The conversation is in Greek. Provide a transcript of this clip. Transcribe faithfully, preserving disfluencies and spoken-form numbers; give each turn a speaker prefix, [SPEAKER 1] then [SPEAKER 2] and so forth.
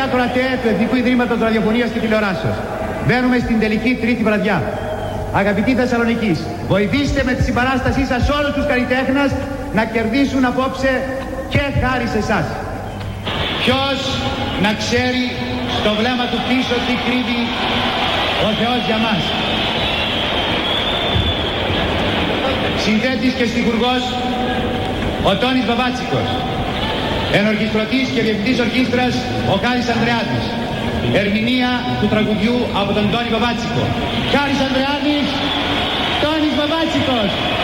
[SPEAKER 1] ακροατέ του Εθνικού Ιδρύματος Ραδιοφωνίας και Τηλεοράσεως. Μπαίνουμε στην τελική τρίτη βραδιά. Αγαπητοί Θεσσαλονικείς, βοηθήστε με τη συμπαράστασή σας όλους τους καλλιτέχνες να κερδίσουν απόψε και χάρη σε εσάς. Ποιος να ξέρει στο βλέμμα του πίσω τι κρύβει ο Θεός για μας. Συνθέτης και στιχουργός ο Τόνης Βαβάτσικος. Ενορχιστρωτής και διευθυντής ορχήστρας ο Χάρης Ανδρεάδης. Ερμηνεία του τραγουδιού από τον Τόνη Βαβάτσικο. Χάρης Ανδρεάδης, Τόνης Βαβάτσικος.